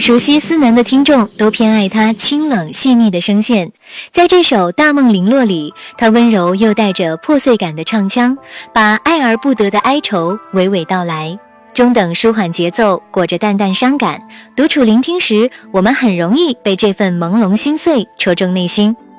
熟悉思南的听众都偏爱他清冷细腻的声线。在这首《大梦零落》里，他温柔又带着破碎感的唱腔，把爱而不得的哀愁娓娓道来。中等舒缓节奏裹着淡淡伤感，独处聆听时，我们很容易被这份朦胧心碎戳中内心。